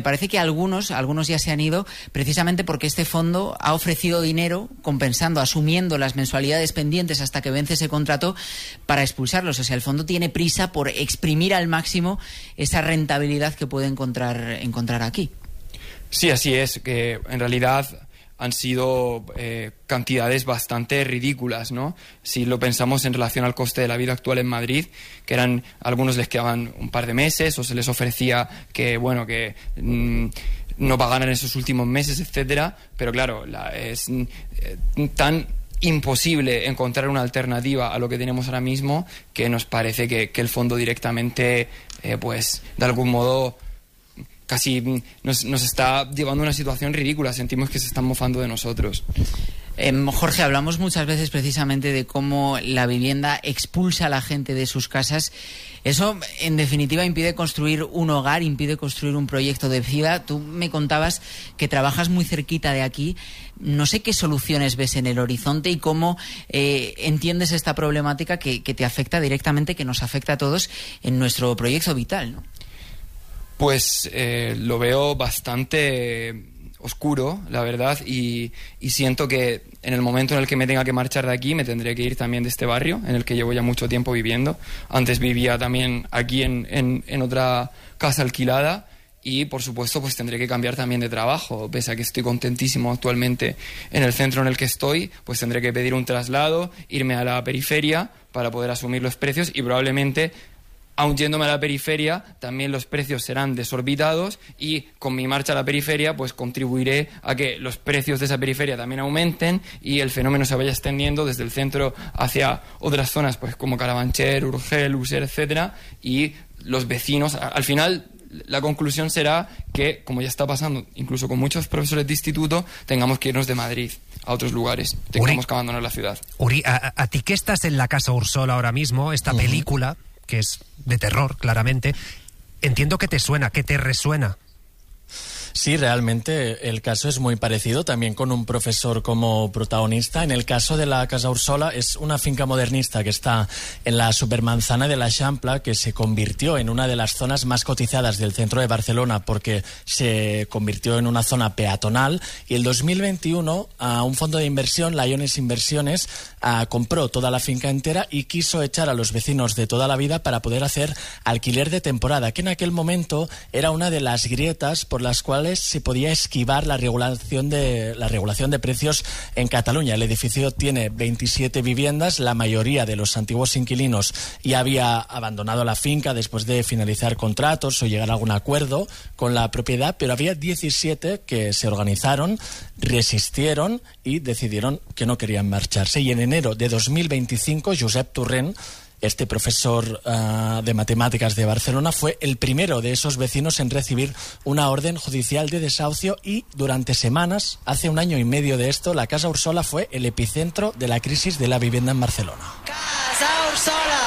parece que algunos ya se han ido precisamente porque este fondo ha ofrecido dinero compensando, asumiendo las mensualidades pendientes hasta que vence ese contrato para expulsarlos. O sea, el fondo tiene prisa por exprimir al máximo esa rentabilidad que puede encontrar aquí. Sí, así es, que en realidad han sido cantidades bastante ridículas, ¿no? Si lo pensamos en relación al coste de la vida actual en Madrid, que eran, a algunos les quedaban un par de meses o se les ofrecía que no pagaran esos últimos meses, etcétera, pero claro, es tan imposible encontrar una alternativa a lo que tenemos ahora mismo que nos parece que el fondo directamente, pues de algún modo casi nos está llevando a una situación ridícula. Sentimos que se están mofando de nosotros. Jorge, hablamos muchas veces precisamente de cómo la vivienda expulsa a la gente de sus casas. Eso, en definitiva, impide construir un hogar, impide construir un proyecto de vida. Tú me contabas que trabajas muy cerquita de aquí. No sé qué soluciones ves en el horizonte y cómo entiendes esta problemática que te afecta directamente, que nos afecta a todos en nuestro proyecto vital, ¿no? Pues lo veo bastante oscuro, la verdad, y siento que en el momento en el que me tenga que marchar de aquí me tendré que ir también de este barrio en el que llevo ya mucho tiempo viviendo. Antes vivía también aquí en otra casa alquilada y por supuesto pues tendré que cambiar también de trabajo. Pese a que estoy contentísimo actualmente en el centro en el que estoy, pues tendré que pedir un traslado, irme a la periferia para poder asumir los precios y probablemente, aun yéndome a la periferia, también los precios serán desorbitados y con mi marcha a la periferia pues contribuiré a que los precios de esa periferia también aumenten y el fenómeno se vaya extendiendo desde el centro hacia otras zonas pues como Carabanchel, Urgel, User, etcétera, y los vecinos, al final la conclusión será que, como ya está pasando incluso con muchos profesores de instituto, tengamos que irnos de Madrid a otros lugares, tengamos que abandonar la ciudad. Uri, a ti que estás en la Casa Ursola ahora mismo, esta película que es de terror, claramente, entiendo que te suena, que te resuena. Sí, realmente el caso es muy parecido, también con un profesor como protagonista. En el caso de la Casa Ursola es una finca modernista que está en la supermanzana de l'Eixample, que se convirtió en una de las zonas más cotizadas del centro de Barcelona porque se convirtió en una zona peatonal, y el 2021 un fondo de inversión, Liones Inversiones, compró toda la finca entera y quiso echar a los vecinos de toda la vida para poder hacer alquiler de temporada, que en aquel momento era una de las grietas por las cuales se podía esquivar la regulación de precios en Cataluña. El edificio tiene 27 viviendas, la mayoría de los antiguos inquilinos ya había abandonado la finca después de finalizar contratos o llegar a algún acuerdo con la propiedad, pero había 17 que se organizaron, resistieron y decidieron que no querían marcharse. Y en enero de 2025, Josep Torrent, este profesor de matemáticas de Barcelona, fue el primero de esos vecinos en recibir una orden judicial de desahucio, y durante semanas, hace un año y medio de esto, la Casa Ursola fue el epicentro de la crisis de la vivienda en Barcelona. ¡Casa Ursola!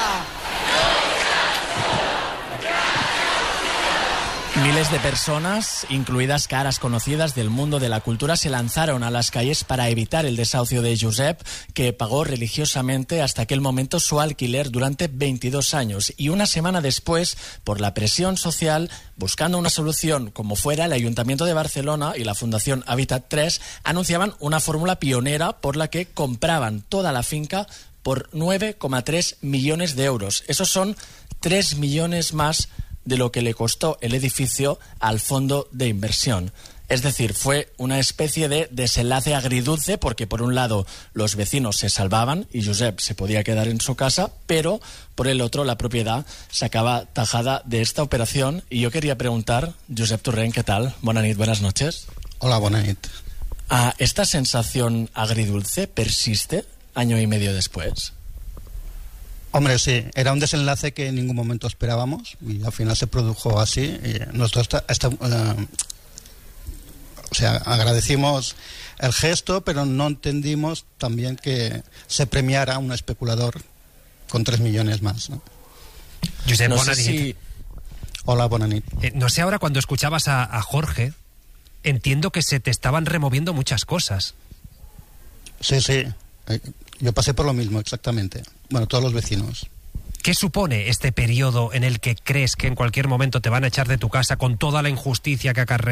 Miles de personas, incluidas caras conocidas del mundo de la cultura, se lanzaron a las calles para evitar el desahucio de Josep, que pagó religiosamente hasta aquel momento su alquiler durante 22 años. Y una semana después, por la presión social, buscando una solución como fuera, el Ayuntamiento de Barcelona y la Fundación Habitat 3 anunciaban una fórmula pionera por la que compraban toda la finca por 9,3 millones de euros. Esos son 3 millones más de lo que le costó el edificio al fondo de inversión. Es decir, fue una especie de desenlace agridulce porque por un lado los vecinos se salvaban y Josep se podía quedar en su casa, pero por el otro la propiedad sacaba tajada de esta operación. Y yo quería preguntar, Josep Torrent, ¿qué tal? Bona nit, buenas noches. Hola, buena nit. ¿Esta sensación agridulce persiste año y medio después? Hombre, sí, era un desenlace que en ningún momento esperábamos y al final se produjo así. Y nosotros agradecimos el gesto, pero no entendimos también que se premiara a un especulador con 3 millones más, ¿no? Josep, no bona sé nit. si... Hola, buena nit. No sé, ahora cuando escuchabas a Jorge, entiendo que se te estaban removiendo muchas cosas. Sí. Yo pasé por lo mismo, exactamente. Bueno, todos los vecinos. ¿Qué supone este periodo en el que crees que en cualquier momento te van a echar de tu casa con toda la injusticia que acarrea